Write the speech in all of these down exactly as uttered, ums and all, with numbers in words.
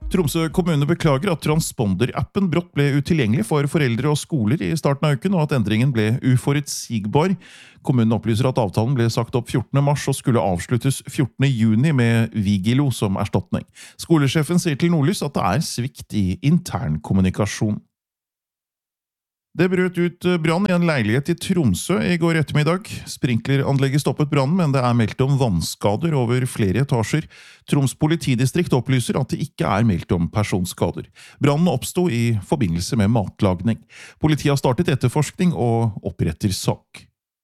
Tromsø kommune beklager at transponder-appen brått ble utilgjengelig for foreldre og skoler i starten av uken, og at endringen ble uforutsigbar. Kommunen opplyser at avtalen ble sagt opp fjortende mars og skulle avsluttes fjortende juni med Vigilo som erstatning. Skolesjefen sier til Nordlys at det er svikt i internkommunikasjon. Det brøt ut brann i en leilighet i Tromsø i går ettermiddag. Sprinkleranlegget stoppet brannen, men det er meldt om vannskader over flere etasjer. Troms politidistrikt opplyser at det ikke er meldt om personskader. Brannen oppstod i forbindelse med matlagning. Politiet har startet etterforskning og oppretter sak.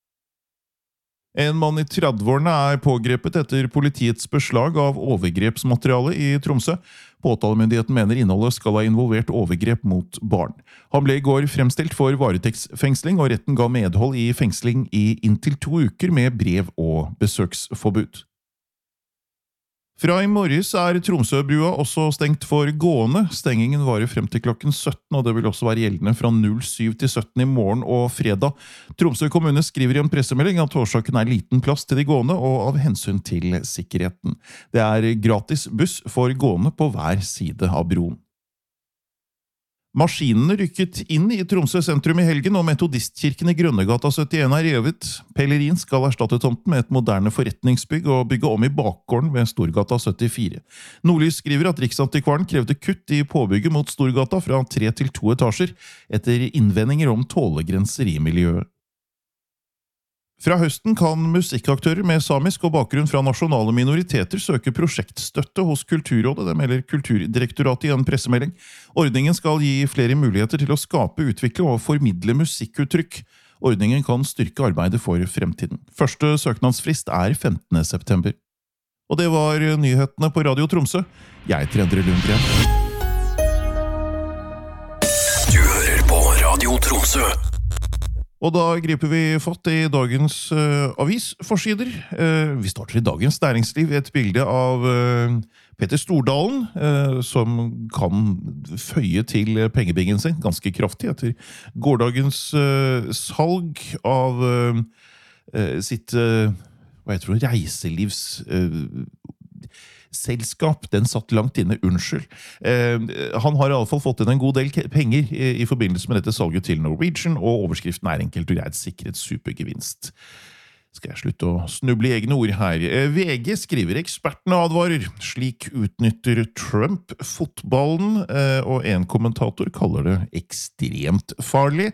En mann i tredveårene er pågrepet etter politiets beslag av overgrepsmateriale i Tromsø. Påtalemyndigheten mener innholdet skal ha involvert overgrep mot barn. Han ble i går fremstilt for varetektsfengsling, og retten ga medhold i fengsling i inntil to uker med brev og besøksforbud. Fra i morges er Tromsøbrua også stengt for gående. Stengingen varer frem til klokken sytten, og det vil også være gjeldende fra syv til sytten i morgen og fredag. Tromsø kommune skriver i en pressemelding at årsaken er liten plass til de gående og av hensyn til sikkerheten. Det er gratis buss for gående på hver side av broen. Maskinene rykket inn i Tromsø sentrum i helgen, og metodistkirken i Grønnegata syttien er revet. Pellerin skal erstatte tomten med et moderne forretningsbygg og bygge om i bakgården ved Storgata syttifire. Nordlys skriver at Riksantikvaren krevde kutt i påbygget mot Storgata fra tre til to etasjer, etter innvendinger om tålegrenser i miljøet. Fra høsten kan musikkaktører med samisk og bakgrunn fra nasjonale minoriteter søke prosjektstøtte hos Kulturrådet, det melder Kulturdirektoratet i en pressemelding. Ordningen skal gi flere muligheter til å skape, utvikle og formidle musikkuttrykk. Ordningen kan styrke arbeidet for fremtiden. Første søknadsfrist er femtende september. Og det var nyhetene på Radio Tromsø. Jeg heter Endre Lundgren. Du hører på Radio Tromsø. Og da griper vi fatt i dagens uh, avisforsider. Uh, vi starter i Dagens Næringsliv, et bilde av uh, Petter Stordalen, uh, som kan føye til pengebingen sin ganske kraftig etter gårdagens uh, salg av uh, uh, sitt uh, hva heter det, reiselivs... Uh, selskap, den satt langt inne, unnskyld. Eh, han har i alle fall fått inn en god del penger i, i forbindelse med dette salget til Norwegian, og overskriften er enkelt og greit sikret supergevinst. Skal jeg slutte å snuble i egne ord her? Eh, V G skriver ekspertene advarer. Slik utnytter Trump fotballen, eh, og en kommentator kaller det ekstremt farlig.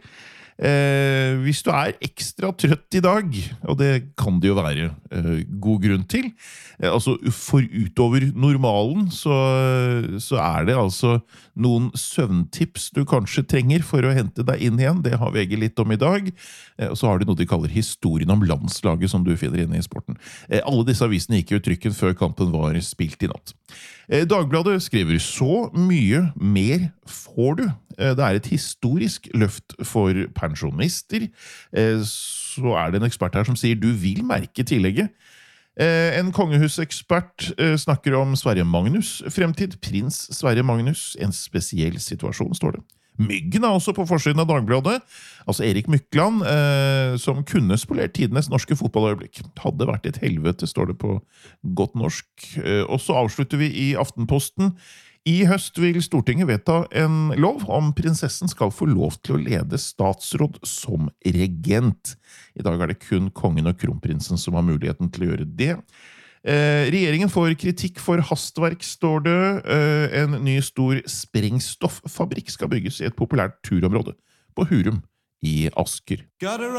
Eh, hvis du er ekstra trøtt i dag, og det kan det jo være eh, god grunn til, eh, altså for utover normalen, så, så er det altså noen søvntips du kanskje trenger for å hente deg inn igjen. Det har V G litt om i dag. Eh, og så har de noe de kaller historien om landslaget som du finner inne i sporten. Eh, alle disse avisene gikk jo trykken før kampen var spilt i natt. Eh, Dagbladet skriver så mye mer får du. Eh, det er et historisk løft for pensjonister. Eh, så er det en ekspert her som sier du vil merke tillegget. Eh, en kongehusekspert eh, snakker om Sverre Magnus fremtid. Prins Sverre Magnus, en spesiell situasjon, står det. Myggen er også på forsiden av Dagbladet. Altså Erik Mykland, eh, som kunne spolert tidenes norske fotballøyeblikk. Hadde vært et helvete, står det på godt norsk. Eh, og så avslutter vi i Aftenposten. I høst vil Stortinget vedta en lov om prinsessen skal få lov til å lede statsråd som regent. I dag er det kun kongen og kronprinsen som har muligheten til å gjøre det. Eh, regjeringen får kritikk for hastverk, står det. Eh, en ny stor sprengstoffabrikk skal bygges i et populært turområde på Hurum i Asker.